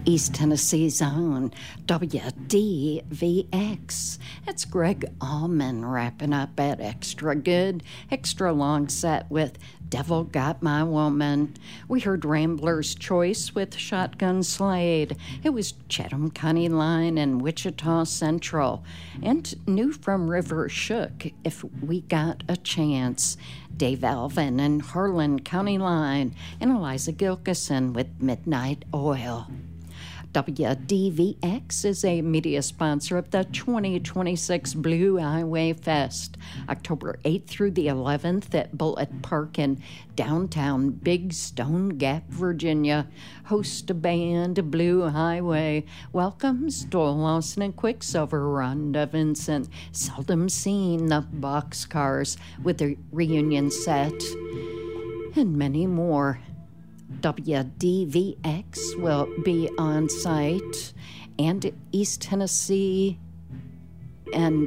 East Tennessee's own WDVX. It's Greg Allman wrapping up at Extra Good, Extra Long Set with Devil Got My Woman. We heard Rambler's Choice with Shotgun Slade. It was Chatham County Line and Wichita Central. And new from River Shook, If We Got a Chance. Dave Alvin and Harlan County Line, and Eliza Gilkison with Midnight Oil. WDVX is a media sponsor of the 2026 Blue Highway Fest, October 8th through the 11th at Bullitt Park in downtown Big Stone Gap, Virginia. Host a band, Blue Highway, welcomes Doyle Lawson and Quicksilver, Rhonda Vincent, Seldom Seen, the Boxcars with a reunion set, and many more. WDVX will be on site, and East Tennessee and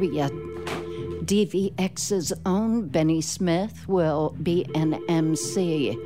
WDVX's own Benny Smith will be an MC.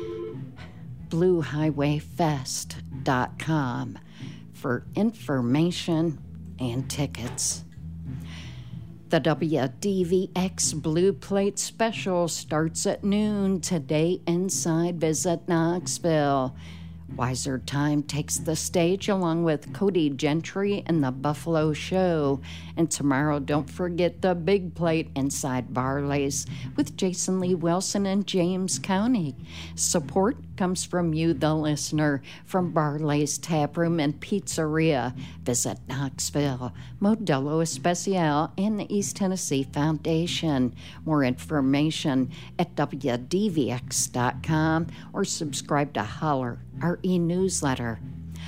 BlueHighwayFest.com for information and tickets. The WDVX Blue Plate Special starts at noon today inside Visit Knoxville. Wiser Time takes the stage along with Cody Gentry and the Buffalo Show. And tomorrow, don't forget the Big Plate inside Barley's with Jason Lee Wilson and James County. Support comes from you, the listener, from Barley's Taproom and Pizzeria. Visit Knoxville, Modelo Especial, and the East Tennessee Foundation. More information at WDVX.com or subscribe to Holler, our e-newsletter.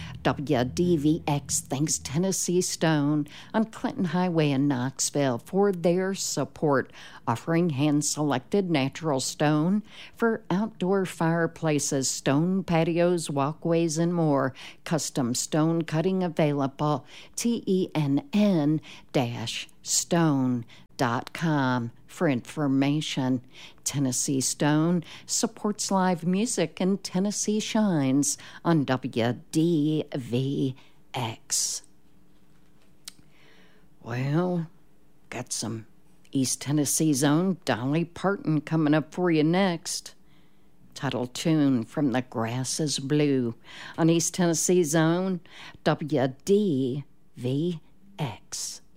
WDVX thanks Tennessee Stone on Clinton Highway in Knoxville for their support, offering hand-selected natural stone for outdoor fireplaces, stone patios, walkways, and more. Custom stone cutting available. TENN-stone.com for information. Tennessee Stone supports live music, and Tennessee shines on WDVX. Well, got some East Tennessee's own Dolly Parton coming up for you next. Title tune from The Grass is Blue on East Tennessee's own WDVX.